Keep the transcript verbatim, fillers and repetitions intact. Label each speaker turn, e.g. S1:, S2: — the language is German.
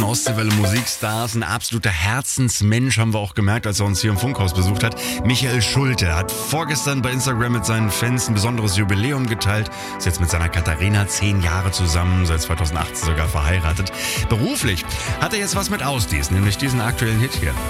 S1: Ostseewelle Musikstars, ein absoluter Herzensmensch, haben wir auch gemerkt, als er uns hier im Funkhaus besucht hat. Michael Schulte hat vorgestern bei Instagram mit seinen Fans ein besonderes Jubiläum geteilt. Ist jetzt mit seiner Katharina zehn Jahre zusammen, seit zweitausendachtzehn sogar verheiratet. Beruflich hat er jetzt was mit Ausdies, nämlich diesen aktuellen Hit hier.